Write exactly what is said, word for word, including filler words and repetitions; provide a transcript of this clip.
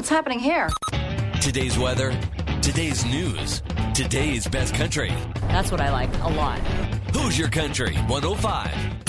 What's happening here? Today's weather, today's news, today's best country. That's what I like a lot. Hoosier Country one oh five.